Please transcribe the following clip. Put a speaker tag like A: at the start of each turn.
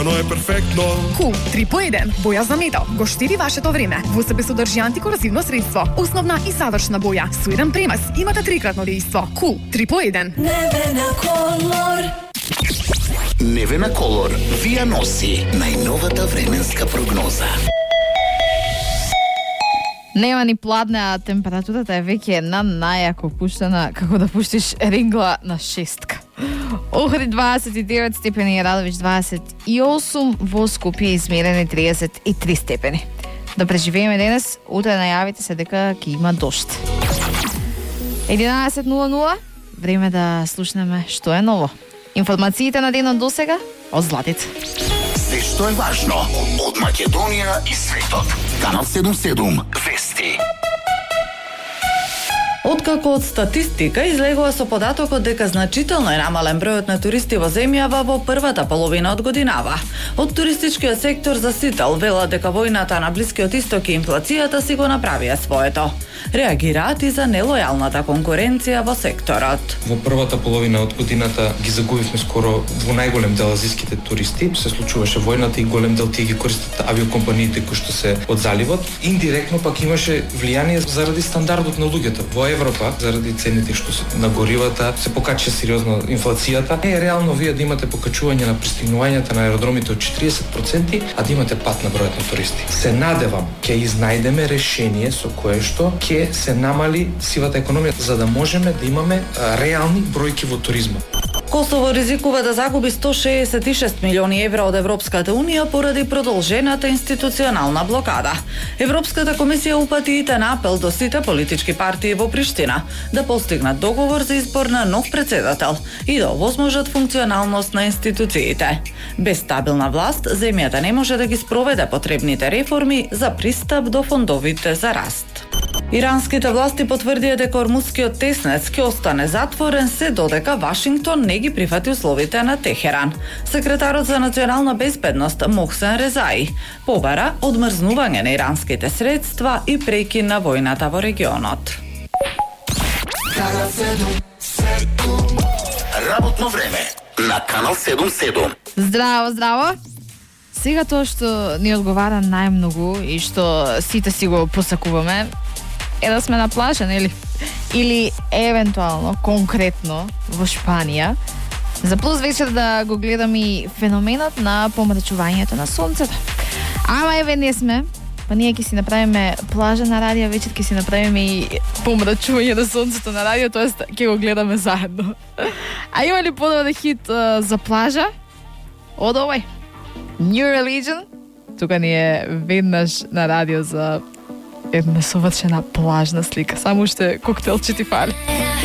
A: Ано е перфектно.
B: Кул 3 по 1. Боја за метал го штири вашето време. Во себе содржи антикорозивно средство, основна и завршна боја со еден премес. Имате трикратно дејство. Кул 3 по 1.
C: Невена Колор.
D: Невена Колор вија носи најновата временска прогноза.
E: Нема ни пладне, а температурата е веќе на најако пуштена, како да пуштиш рингла на шестка. Охрид 29 степени, Радович 28, во Скопје измерени 33 степени. Да преживееме денес, утре најавите се дека ќе има дожд. 11:00, време да слушнеме што е ново. Информациите на денот досега од Златица.
D: Се што е важно од Македонија и светот. Канал 77 Вести.
F: Откако од статистика излегува со податокот дека значително е намален бројот на туристи во земјава во првата половина од годинава. Од туристичкиот сектор за Сител велат дека војната на Блискиот Исток и инфлацијата си го направија своето. Реагираат и за нелојалната конкуренција во секторот.
G: Во првата половина од годината ги загубивме скоро во најголем дел азиските туристи. Се случуваше војната и голем дел тие ги користат авиокомпаниите кои што се од заливот. Индиректно пак имаше влијание заради стандардот на луѓето. Во Европа, заради цените што се на горивата, се покачи сериозно инфлацијата. Не е реално вие да имате покачување на пристигнувањата на аеродромите од 40%, а да имате пат на бројот на туристи. Се надевам ќе изнајдеме решение со кое што ќе се намали сивата економија за да можеме да имаме реални бројки во туризма.
F: Косово ризикува да загуби 166 милиони евра од Европската унија поради продолжената институционална блокада. Европската комисија упати итен апел до сите политички партии во Приштина да постигнат договор за избор на нов председател и да овозможат функционалност на институциите. Без стабилна власт, земјата не може да ги спроведе потребните реформи за пристап до фондовите за раст. Иранските власти потврдија дека Ормузскиот теснец ќе остане затворен се додека Вашингтон не ги прифати условите на Техеран. Секретарот за национална безбедност Мохсен Резаи побара одмрзнување на иранските средства и прекин на војната во регионот.
D: Работно време на Канал 77.
E: Здраво, здраво! Сега тоа што ни одговара најмногу и што сите си го посакуваме е да сме на плажа, нели? Или евентуално, конкретно, во Шпанија. За плюс вечер да го гледам и феноменот на помрачувањето на сонцето. Ама еве не сме, па ние ќе си направиме плажа на радио, вечер ќе си направиме и помрачување на сонцето на радио, тоест ќе го гледаме заедно. А има ли подобен хит за плажа? Од овој. New Religion. Тука ни е веднаш на радио за една совршена плажна слика. Само уште коктелче ти фали.